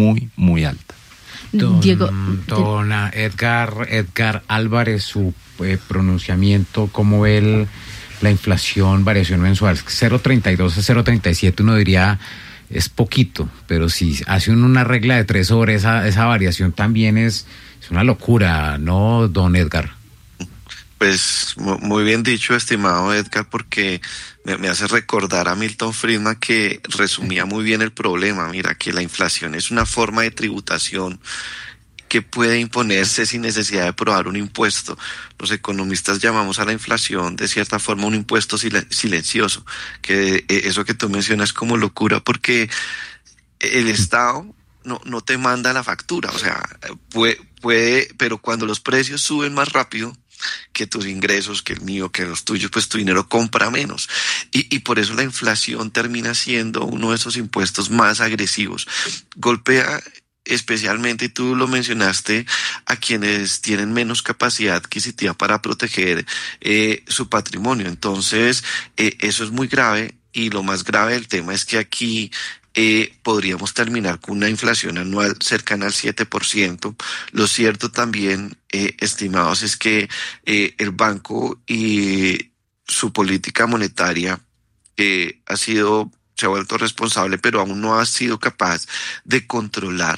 muy, muy alta. Diego. Don Edgar Álvarez, su pronunciamiento, ¿cómo ve la inflación, variación mensual? 0,32 a 0,37 uno diría es poquito, pero si hace una regla de 3 sobre esa variación también es una locura, ¿no, don Edgar? Pues muy bien dicho, estimado Edgar, porque me hace recordar a Milton Friedman, que resumía muy bien el problema. Mira, que la inflación es una forma de tributación que puede imponerse sin necesidad de aprobar un impuesto. Los economistas llamamos a la inflación de cierta forma un impuesto silencioso, que eso que tú mencionas como locura, porque el Estado no te manda la factura, o sea, puede, pero cuando los precios suben más rápido que tus ingresos, que el mío, que los tuyos, pues tu dinero compra menos. Y por eso la inflación termina siendo uno de esos impuestos más agresivos. Golpea especialmente, y tú lo mencionaste, a quienes tienen menos capacidad adquisitiva para proteger su patrimonio. Entonces, eso es muy grave, y lo más grave del tema es que aquí podríamos terminar con una inflación anual cercana al 7%. Lo cierto también, estimados, es que el banco y su política monetaria se ha vuelto responsable, pero aún no ha sido capaz de controlar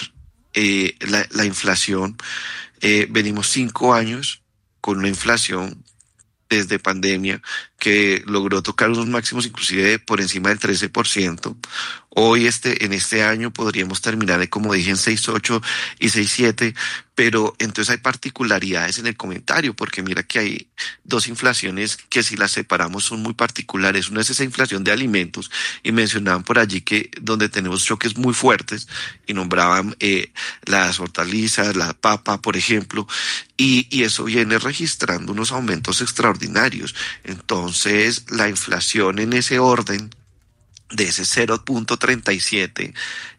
la inflación. Venimos 5 años con una inflación desde pandemia que logró tocar unos máximos inclusive por encima del 13%. Hoy en este año podríamos terminar, como dije, en 6.8 y 6.7, pero entonces hay particularidades en el comentario, porque mira que hay dos inflaciones que, si las separamos, son muy particulares. Una es esa inflación de alimentos, y mencionaban por allí que donde tenemos choques muy fuertes, y nombraban las hortalizas, la papa, por ejemplo, y eso viene registrando unos aumentos extraordinarios. Entonces, la inflación en ese orden, de ese 0.37,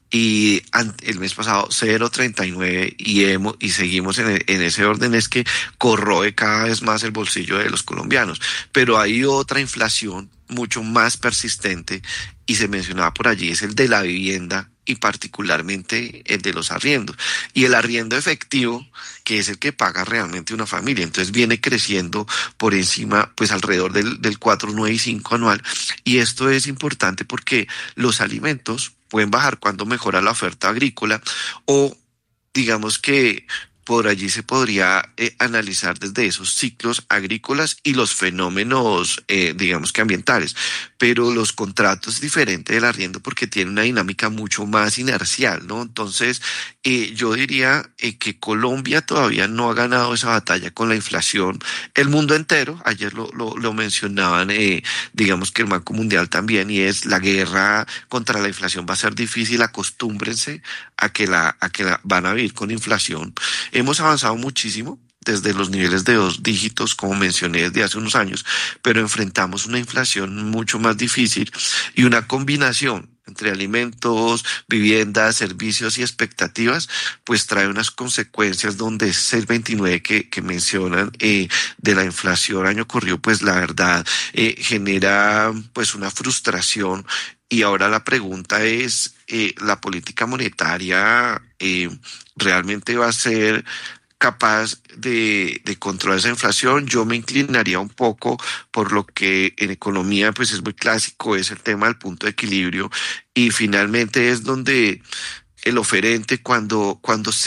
y el mes pasado 0.39, y seguimos en ese orden, es que corroe cada vez más el bolsillo de los colombianos. Pero hay otra inflación mucho más persistente, y se mencionaba por allí, es el de la vivienda, y particularmente el de los arriendos. Y el arriendo efectivo, que es el que paga realmente una familia, entonces viene creciendo por encima, pues alrededor del 4, 9 y 5 anual. Y esto es importante porque los alimentos pueden bajar cuando mejora la oferta agrícola, o digamos que por allí se podría analizar desde esos ciclos agrícolas y los fenómenos, digamos que ambientales. Pero los contratos es diferente del arriendo, porque tiene una dinámica mucho más inercial, ¿no? Entonces, yo diría que Colombia todavía no ha ganado esa batalla con la inflación. El mundo entero, ayer lo mencionaban, digamos que el Banco Mundial también, y es la guerra contra la inflación va a ser difícil. Acostúmbrense a que la van a vivir con inflación. Hemos avanzado muchísimo desde los niveles de 2 dígitos, como mencioné, desde hace unos años, pero enfrentamos una inflación mucho más difícil, y una combinación entre alimentos, viviendas, servicios y expectativas, pues trae unas consecuencias donde ese 6.29 que mencionan de la inflación año corrido, pues la verdad genera pues una frustración. Y ahora la pregunta es, ¿la política monetaria realmente va a ser capaz de controlar esa inflación? Yo me inclinaría un poco por lo que en economía pues es muy clásico, es el tema del punto de equilibrio, y finalmente es donde el oferente, cuando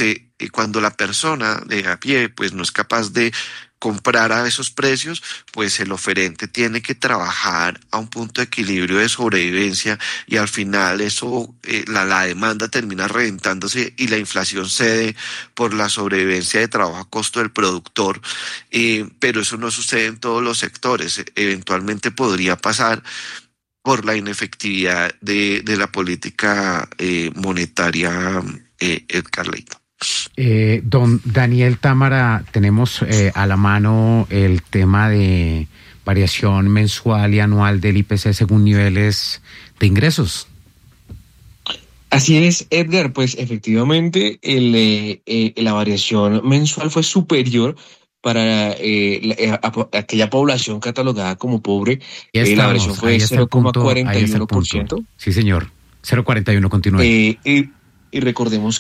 la persona de a pie pues no es capaz de comprar a esos precios, pues el oferente tiene que trabajar a un punto de equilibrio de sobrevivencia, y al final eso, la demanda termina reventándose, y la inflación cede por la sobrevivencia de trabajo a costo del productor. Pero eso no sucede en todos los sectores. Eventualmente podría pasar por la inefectividad de la política monetaria, Carlito. Don Daniel Támara, tenemos a la mano el tema de variación mensual y anual del IPC según niveles de ingresos. Así es, Edgar, pues efectivamente la variación mensual fue superior para aquella población catalogada como pobre. La variación fue 0,41%. Sí, señor. 0,41, continúe. Y recordemos